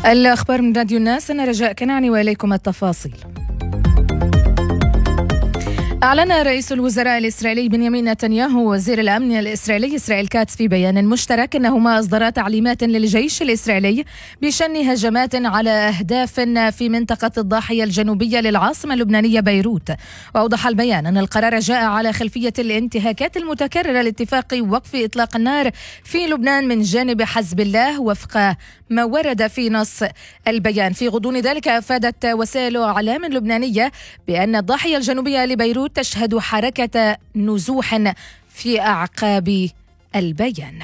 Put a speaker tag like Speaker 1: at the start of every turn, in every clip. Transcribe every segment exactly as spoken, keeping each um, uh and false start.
Speaker 1: الأخبار من راديو الناس، أنا رجاء كنعاني وإليكم التفاصيل. أعلن رئيس الوزراء الإسرائيلي بنيامين نتنياهو وزير الأمن الإسرائيلي إسرائيل كاتس في بيان مشترك أنهما أصدرا تعليمات للجيش الإسرائيلي بشن هجمات على أهداف في منطقة الضاحية الجنوبية للعاصمة اللبنانية بيروت. وأوضح البيان أن القرار جاء على خلفية الانتهاكات المتكررة لاتفاق وقف إطلاق النار في لبنان من جانب حزب الله وفق ما ورد في نص البيان. في غضون ذلك أفادت وسائل إعلام لبنانية بأن الضاحية الجنوبية لبيروت تشهد حركة نزوح في أعقاب البيان.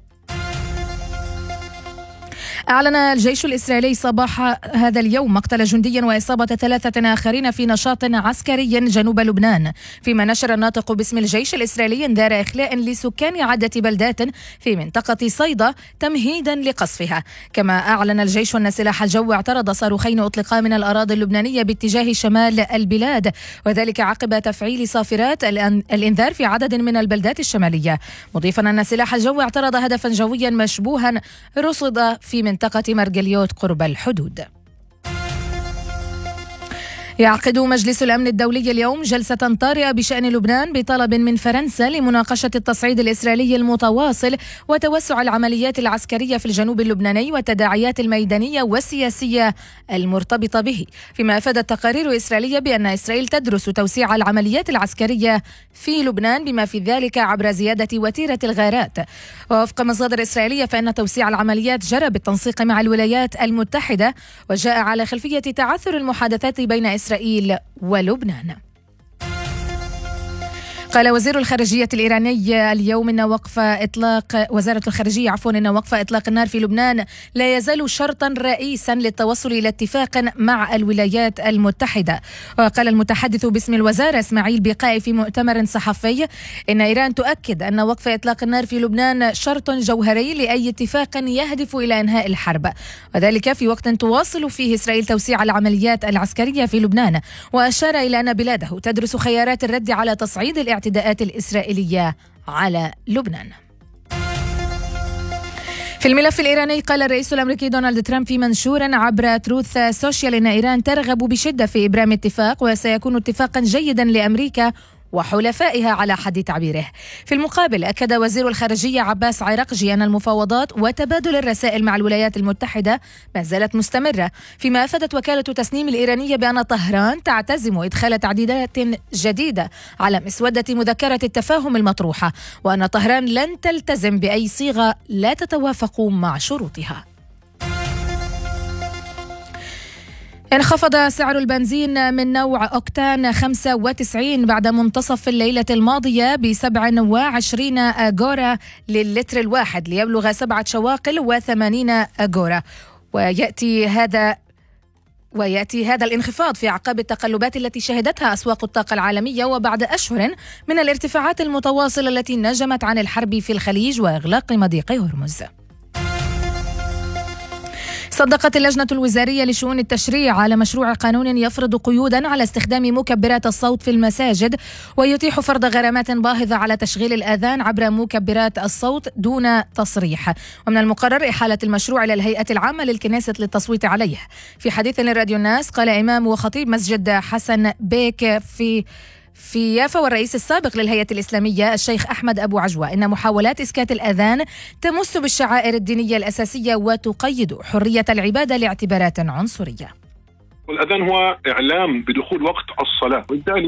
Speaker 1: أعلن الجيش الإسرائيلي صباح هذا اليوم مقتل جندي وإصابة ثلاثة آخرين في نشاط عسكري جنوب لبنان، فيما نشر الناطق باسم الجيش الإسرائيلي إنذار إخلاء لسكان عدة بلدات في منطقة صيدا تمهيدا لقصفها. كما أعلن الجيش أن سلاح الجو اعترض صاروخين أطلقا من الأراضي اللبنانية باتجاه شمال البلاد، وذلك عقب تفعيل صافرات الإنذار في عدد من البلدات الشمالية، مضيفا أن سلاح الجو اعترض هدفا جويا مشبوها رصد في منطقة مرجليوت قرب الحدود. يعقد مجلس الأمن الدولي اليوم جلسة طارئة بشأن لبنان بطلب من فرنسا لمناقشة التصعيد الإسرائيلي المتواصل وتوسع العمليات العسكرية في الجنوب اللبناني والتداعيات الميدانية والسياسية المرتبطة به، فيما أفادت تقارير إسرائيلية بأن إسرائيل تدرس توسيع العمليات العسكرية في لبنان بما في ذلك عبر زيادة وتيرة الغارات. ووفق مصادر إسرائيلية فإن توسيع العمليات جرى بالتنسيق مع الولايات المتحدة وجاء على خلفية تعثر المحادثات بين إسرائيل ولبنان. قال وزير الخارجية الإيراني اليوم إن وقف إطلاق وزارة الخارجية عفوا إن وقف إطلاق النار في لبنان لا يزال شرطا رئيسا للتوصل إلى اتفاق مع الولايات المتحدة. وقال المتحدث باسم الوزارة إسماعيل بقائي في مؤتمر صحفي إن إيران تؤكد أن وقف إطلاق النار في لبنان شرط جوهري لأي اتفاق يهدف إلى إنهاء الحرب، وذلك في وقت تواصل فيه إسرائيل توسيع العمليات العسكرية في لبنان. وأشار إلى أن بلاده تدرس خيارات الرد على تصعيد الاعتداءات الاعتداءات الإسرائيلية على لبنان. في الملف الإيراني قال الرئيس الأمريكي دونالد ترامب في منشور عبر تروث سوشيال إن إيران ترغب بشدة في إبرام اتفاق وسيكون اتفاقا جيدا لأمريكا وحلفائها على حد تعبيره. في المقابل أكد وزير الخارجية عباس عراقجي أن المفاوضات وتبادل الرسائل مع الولايات المتحدة ما زالت مستمرة، فيما أفادت وكالة تسنيم الإيرانية بأن طهران تعتزم إدخال تعديلات جديدة على مسودة مذكرة التفاهم المطروحة، وأن طهران لن تلتزم بأي صيغة لا تتوافق مع شروطها. انخفض سعر البنزين من نوع أوكتان خمسة وتسعين بعد منتصف الليلة الماضية بسبعة وعشرين أغورا للتر الواحد ليبلغ سبعة شواقل وثمانين أغورا. ويأتي هذا ويأتي هذا الانخفاض في أعقاب التقلبات التي شهدتها أسواق الطاقة العالمية وبعد أشهر من الارتفاعات المتواصلة التي نجمت عن الحرب في الخليج وإغلاق مضيق هرمز. صدقت اللجنة الوزارية لشؤون التشريع على مشروع قانون يفرض قيودا على استخدام مكبرات الصوت في المساجد ويتيح فرض غرامات باهظة على تشغيل الآذان عبر مكبرات الصوت دون تصريح. ومن المقرر إحالة المشروع إلى الهيئة العامة للكنيسة للتصويت عليه. في حديث لراديو الناس قال إمام وخطيب مسجد حسن بيك في في يافا والرئيس السابق للهيئة الإسلامية الشيخ أحمد أبو عجوة إن محاولات إسكات الأذان تمس بالشعائر الدينية الأساسية وتقيد حرية العبادة لاعتبارات عنصرية.
Speaker 2: والأذان هو إعلام بدخول وقت الصلاة، وبالتالي